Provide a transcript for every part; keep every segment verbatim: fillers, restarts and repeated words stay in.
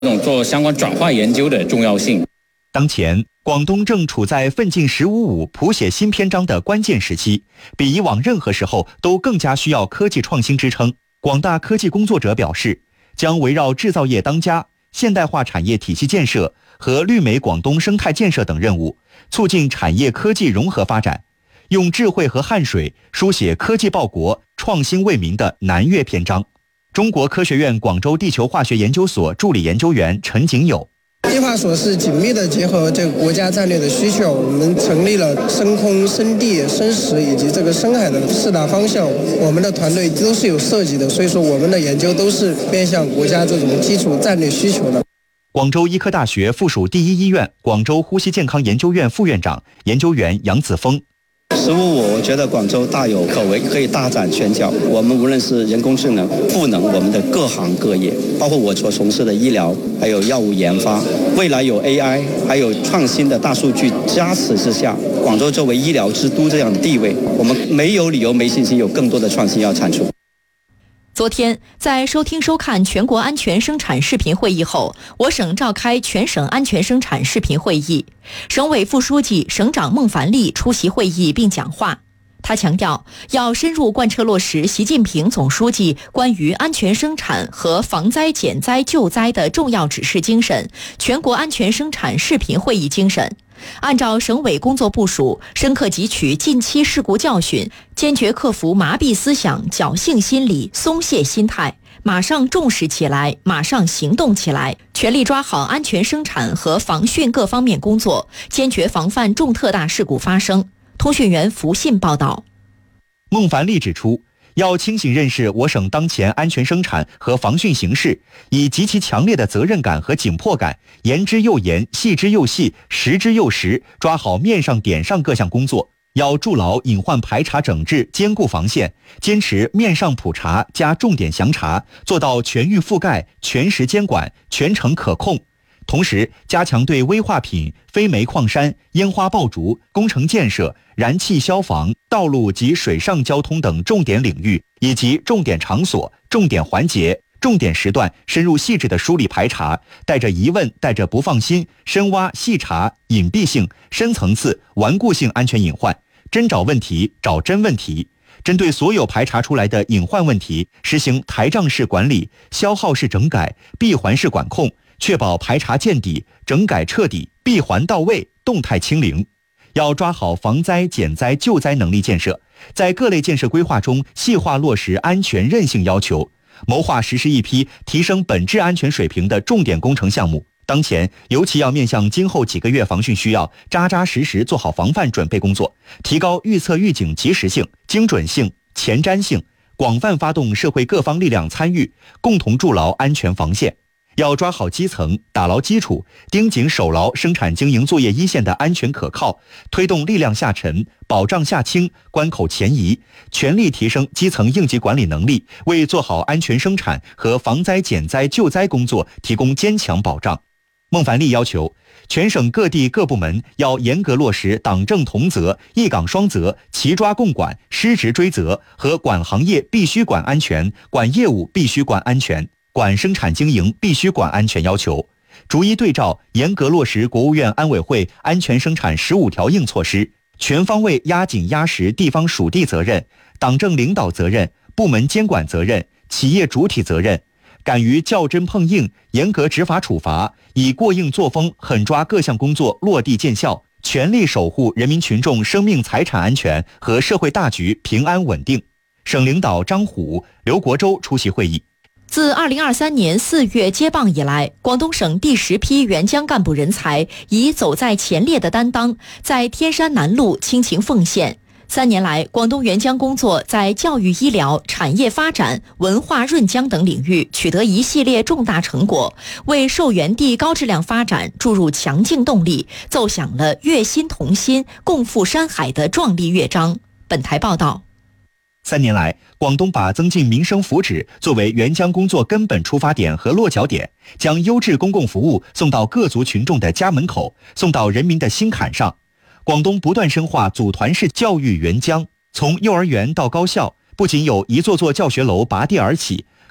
这种做相关转化研究的重要性。 当前，广东正处在奋进“十五五”谱写新篇章的关键时期，比以往任何时候都更加需要科技创新支撑。广大科技工作者表示，将围绕制造业当家、现代化产业体系建设和绿美广东生态建设等任务，促进产业科技融合发展，用智慧和汗水书写科技报国、创新为民的南粤篇章。中国科学院广州地球化学研究所助理研究员陈景友。 计划所是紧密的结合这个国家战略的需求，我们成立了深空、深地、深石以及这个深海的四大方向，我们的团队都是有涉及的，所以说我们的研究都是面向国家这种基础战略需求的。 广州医科大学附属第一医院广州呼吸健康研究院副院长、研究员杨子峰。 十五五，我觉得广州大有可为，可以大展拳脚。我们无论是人工智能、赋能我们的各行各业，包括我所从事的医疗，还有药物研发，未来有 A I， 还有创新的大数据加持之下，广州作为医疗之都这样的地位，我们没有理由没信心有更多的创新要产出。 昨天，在收听收看全国安全生产视频会议后，我省召开全省安全生产视频会议。省委副书记、省长孟凡利出席会议并讲话。他强调，要深入贯彻落实习近平总书记关于安全生产和防灾减灾救灾的重要指示精神，全国安全生产视频会议精神，按照省委工作部署，深刻汲取近期事故教训，坚决克服麻痹思想、侥幸心理、松懈心态，马上重视起来，马上行动起来，全力抓好安全生产和防汛各方面工作，坚决防范重特大事故发生。通讯员福信报道。 孟凡利指出，要清醒认识我省当前安全生产和防汛形势，以极其强烈的责任感和紧迫感，言之又严，细之又细，实之又实，抓好面上点上各项工作。要筑牢隐患排查整治坚固防线，坚持面上普查加重点详查，做到全域覆盖、全时监管、全程可控。同时，加强对危化品、非煤矿山、烟花爆竹、工程建设、燃气消防、道路及水上交通等重点领域以及重点场所、重点环节、重点时段深入细致的梳理排查，带着疑问、带着不放心，深挖细查隐蔽性、深层次、顽固性安全隐患，真找问题，找真问题。针对所有排查出来的隐患问题，实行台账式管理、消耗式整改、闭环式管控，确保排查见底、整改彻底、闭环到位、动态清零。要抓好防灾减灾救灾能力建设，在各类建设规划中细化落实安全韧性要求，谋划实施一批提升本质安全水平的重点工程项目。当前尤其要面向今后几个月防汛需要，扎扎实实做好防范准备工作，提高预测预警及时性、精准性、前瞻性，广泛发动社会各方力量参与，共同筑牢安全防线。要抓好基层，打牢基础，盯紧守牢生产经营作业一线的安全可靠，推动力量下沉，保障下轻，关口前移，全力提升基层应急管理能力，为做好安全生产和防灾减灾救灾工作提供坚强保障。孟凡利要求，全省各地各部门要严格落实党政同责、一岗双责、齐抓共管、失职追责和管行业必须管安全、管业务必须管安全、管生产经营必须管安全要求，逐一对照严格落实国务院安委会安全生产十五条硬措施，全方位压紧压实地方属地责任、党政领导责任、部门监管责任、企业主体责任，敢于较真碰硬，严格执法处罚，以过硬作风狠抓各项工作落地见效，全力守护人民群众生命财产安全和社会大局平安稳定。省领导张虎、刘国洲出席会议。 自二零二三年四月接棒以来，广东省第十批援疆干部人才以走在前列的担当，在天山南路倾情奉献。三年来，广东援疆工作在教育医疗、产业发展、文化润疆等领域取得一系列重大成果，为受援地高质量发展注入强劲动力，奏响了悦心同心、共赴山海的壮丽乐章。本台报道。 三年来，广东把增进民生福祉作为援疆工作根本出发点和落脚点，将优质公共服务送到各族群众的家门口，送到人民的心坎上。广东不断深化组团式教育援疆，从幼儿园到高校，不仅有一座座教学楼拔地而起，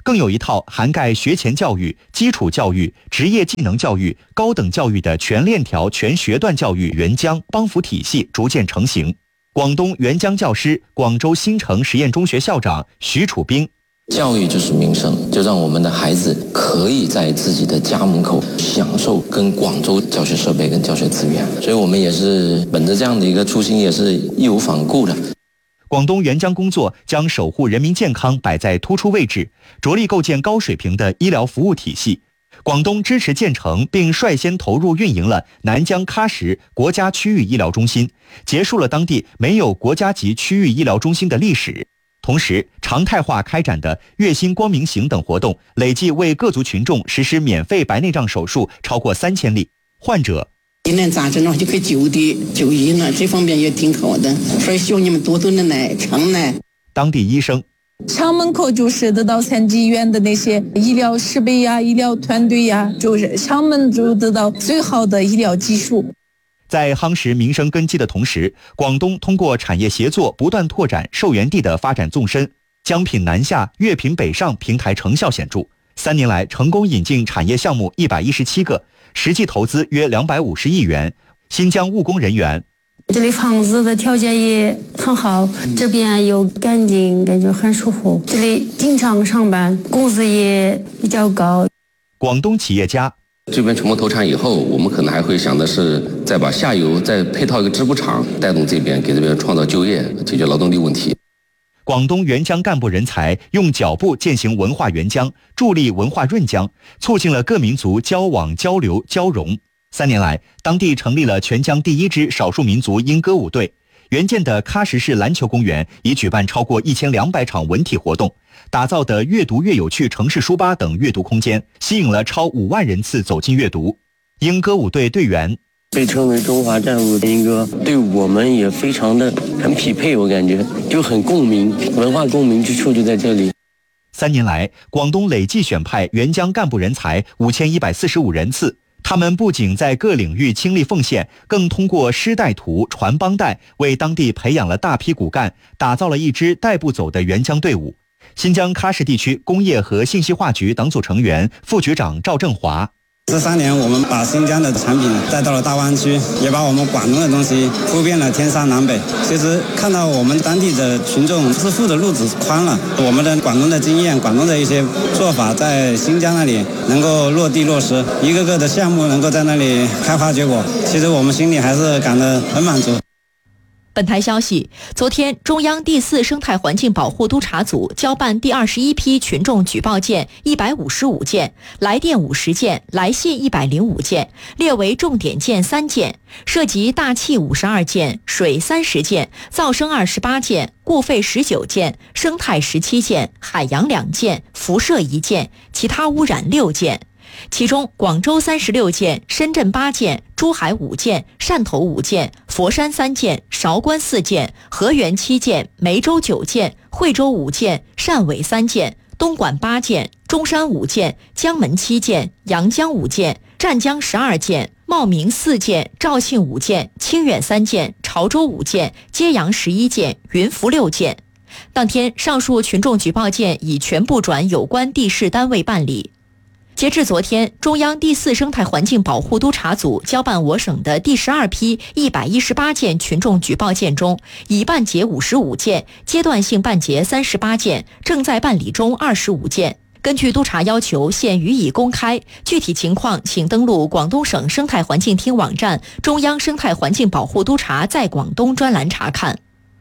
更有一套涵盖学前教育、基础教育、职业技能教育、高等教育的全链条全学段教育援疆帮扶体系逐渐成型。广东援疆教师、广州新城实验中学校长徐楚兵： 教育就是民生，就让我们的孩子可以在自己的家门口享受跟广州教学设备跟教学资源，所以我们也是本着这样的一个初心，也是义无反顾的。 广东援疆工作将守护人民健康摆在突出位置，着力构建高水平的医疗服务体系。广东支持建成并率先投入运营了南疆喀什国家区域医疗中心，结束了当地没有国家级区域医疗中心的历史。同时，常态化开展的月薪光明行等活动，累计为各族群众实施免费白内障手术超过三千例。患者今年咋整了就可以就地就医了，这方面也挺好的，所以希望你们多多的来常来。 当地医生。 厂门口就是得到三级医院的那些医疗设备呀、医疗团队呀，就是厂门就得到最好的医疗技术。 在夯实民生根基的同时，广东通过产业协作不断拓展寿元地的发展纵深，江品南下、粤品北上平台成效显著。三年来，成功引进产业项目一百一十七个，实际投资约两百五十亿元。新疆务工人员。 这里房子的条件也很好，这边又干净，感觉很舒服。这里经常上班，工资也比较高。 广东企业家。 这边全部投产以后，我们可能还会想的是再把下游再配套一个织布厂，带动这边，给这边创造就业，解决劳动力问题。 广东援疆干部人才用脚步践行文化援疆，助力文化润疆，促进了各民族交往交流交融。三年来，当地成立了全疆第一支少数民族鹰歌舞队。援建的喀什市篮球公园已举办超过一千两百场文体活动，打造的越读越有趣城市书吧等阅读空间，吸引了超五万人次走进阅读。鹰歌舞队队员被称为中华战舞的鹰歌，对我们也非常的很匹配，我感觉就很共鸣，文化共鸣之处就在这里。 三年来，广东累计选派援疆干部人才五千一百四十五人次。他们不仅在各领域倾力奉献，更通过师带徒、传帮带，为当地培养了大批骨干，打造了一支带不走的援疆队伍。新疆喀什地区工业和信息化局党组成员、副局长赵振华。 这三年，我们把新疆的产品带到了大湾区，也把我们广东的东西铺遍了天山南北。其实看到我们当地的群众致富的路子宽了，我们的广东的经验、广东的一些做法，在新疆那里能够落地落实，一个个的项目能够在那里开花结果。其实我们心里还是感到很满足。 本台消息，昨天中央第四生态环境保护督察组交办第二十一批群众举报件一百五十五件，来电五十件，来信一百零五件，列为重点件三件，涉及大气五十二件、水三十件、噪声二十八件、过废十九件、生态十七件、海洋两件、辐射一件，其他污染六件。其中广州三十六件，深圳八件，珠海五件，汕头五件，佛山三件，韶关四件，河源七件，梅州九件，惠州五件，汕尾三件，东莞八件，中山五件，江门七件，阳江五件，湛江十二件，茂名四件，肇庆五件，清远三件，潮州五件，揭阳十一件，云浮六件。当天，上述群众举报件已全部转有关地市单位办理。截至昨天，中央第四生态环境保护督察组交办我省的第十二批一百一十八件群众举报件中，已办结五十五件，阶段性办结三十八件，正在办理中二十五件。根据督察要求，现予以公开，具体情况请登录广东省生态环境厅网站中央生态环境保护督察在广东专栏查看。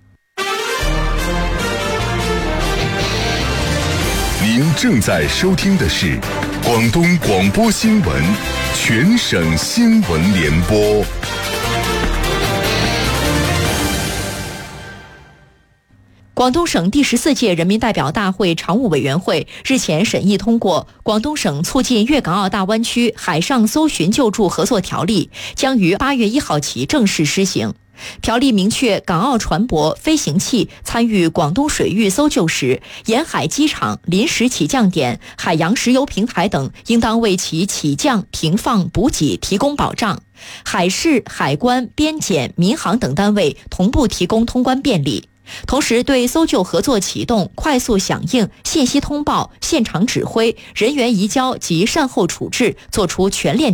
您正在收听的是广东广播新闻全省新闻联播。 广东省第十四届人民代表大会常务委员会日前审议通过《广东省促进粤港澳大湾区海上搜寻救助合作条例》，将于八月一号起正式施行。条例明确，港澳船舶、飞行器参与广东水域搜救时，沿海机场、临时起降点、海洋石油平台等应当为其起降、停放、补给提供保障。海事、海关、边检、民航等单位同步提供通关便利。 同时对搜救合作启动、快速响应、信息通报、现场指挥、人员移交及善后处置作出全链